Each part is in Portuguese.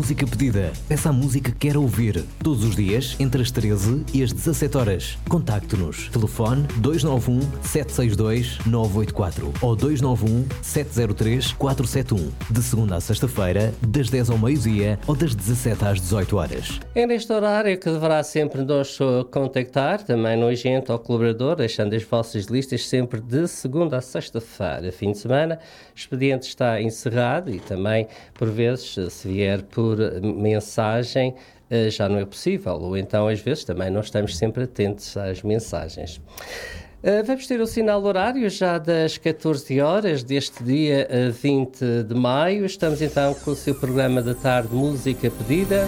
Música pedida. Peça a música que quer ouvir. Todos os dias, entre as 13 e as 17 horas. Contacte-nos. Telefone 291 762 984 ou 291 703 471. De segunda a sexta-feira, das 10 ao meio-dia ou das 17 às 18 horas. É neste horário que deverá sempre nos contactar, também no agente ou colaborador, deixando as vossas listas sempre de segunda a sexta-feira. Fim de semana, o expediente está encerrado e também, por vezes, se vier por mensagem, já não é possível. Ou então, às vezes, também não estamos sempre atentos às mensagens. Vamos ter o sinal horário já das 14 horas deste dia 20 de maio. Estamos então com o seu programa da tarde Música Pedida.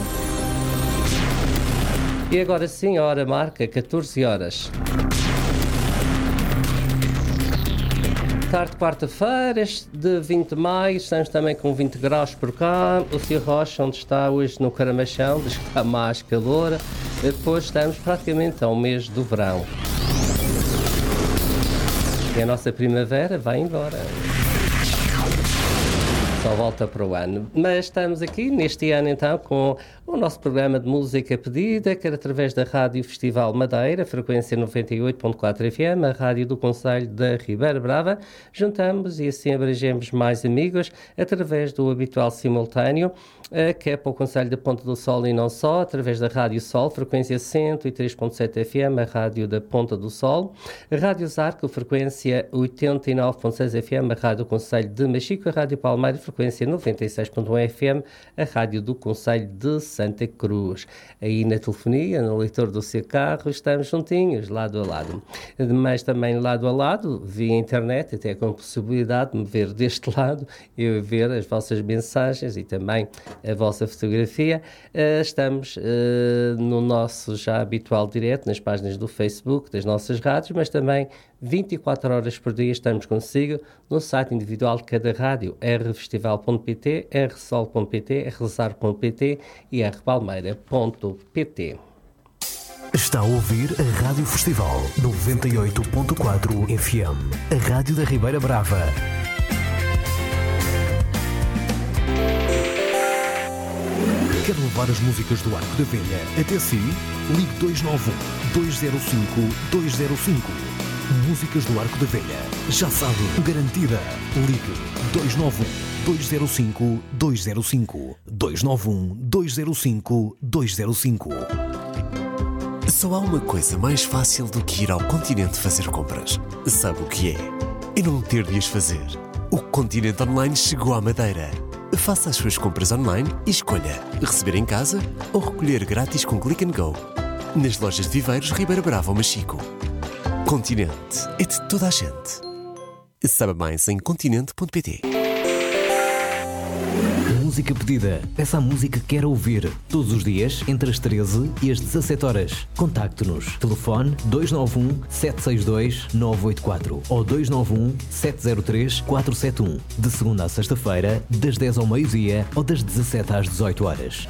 E agora sim, a hora marca 14 horas. Tarde, quarta-feira, de 20 de maio, estamos também com 20 graus por cá. O Sr. Rocha, onde está hoje no Caramachão, diz que está mais calor. Depois estamos praticamente ao mês do verão. E a nossa primavera vai embora. Só volta para o ano. Mas estamos aqui neste ano então com o nosso programa de música pedida, quer através da Rádio Festival Madeira, frequência 98.4 FM, a rádio do Concelho da Ribeira Brava. Juntamos e assim abrangemos mais amigos através do habitual simultâneo, que é para o Concelho da Ponta do Sol e não só, através da Rádio Sol, frequência 103.7 FM, a rádio da Ponta do Sol. A Rádio Zarco, frequência 89.6 FM, a rádio do Concelho de Machico. A Rádio Palmeira, frequência 96.1 FM, a rádio do Concelho de Santa Cruz. Aí na telefonia, no leitor do seu carro, estamos juntinhos, lado a lado. Mas também lado a lado, via internet, até com a possibilidade de me ver deste lado, eu ver as vossas mensagens e também a vossa fotografia. Estamos no nosso já habitual direto, nas páginas do Facebook, das nossas rádios, mas também 24 horas por dia estamos consigo no site individual de cada rádio, rfestival.pt, rsol.pt, rzar.pt e rpalmeira.pt. Está a ouvir a Rádio Festival 98.4 FM, a rádio da Ribeira Brava. Quer levar as músicas do Arco da Velha até si? Ligue 291-205-205. Músicas do Arco da Velha. Já sabe, garantida. Ligue 291-205-205. 291-205-205. Só há uma coisa mais fácil do que ir ao Continente fazer compras. Sabe o que é? E não ter de as fazer. O Continente Online chegou à Madeira. Faça as suas compras online e escolha receber em casa ou recolher grátis com Click and Go. Nas lojas de Viveiros, Ribeira Brava ou Machico. Continente é de toda a gente. Saiba mais em continente.pt. Música pedida. Peça a música que quer ouvir. Todos os dias, entre as 13 e as 17 horas. Contacte-nos. Telefone 291 762 984 ou 291 703 471. De segunda a sexta-feira, das 10 ao meio-dia ou das 17 às 18 horas.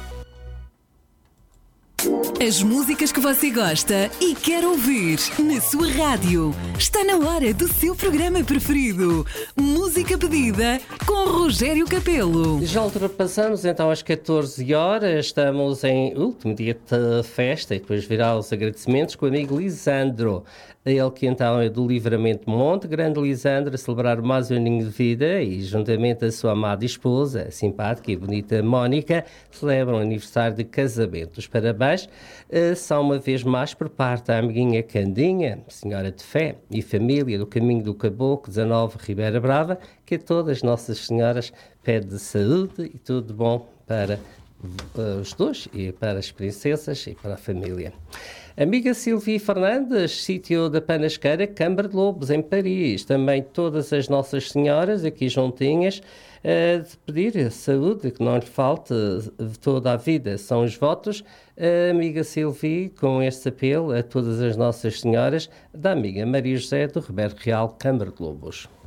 As músicas que você gosta e quer ouvir na sua rádio. Está na hora do seu programa preferido. Música pedida com Rogério Capelo. Já ultrapassamos então as 14 horas. Estamos em último dia de festa e depois virá os agradecimentos com o amigo Lisandro. Ele que então é do Livramento Monte, grande Lisandro, a celebrar mais um aninho de vida e juntamente a sua amada esposa, a simpática e bonita Mónica, celebram o aniversário de casamento. Os parabéns são uma vez mais por parte da amiguinha Candinha, senhora de fé e família do Caminho do Caboclo 19 Ribeira Brava, que a todas Nossas Senhoras pede saúde e tudo de bom para os dois e para as princesas e para a família. Amiga Silvia Fernandes, sítio da Panasqueira, Câmara de Lobos, em Paris. Também todas as Nossas Senhoras aqui juntinhas, de pedir saúde, que não lhe falte toda a vida. São os votos, amiga Silvia, com este apelo a todas as Nossas Senhoras, da amiga Maria José do Ribeiro Real, Câmara de Lobos.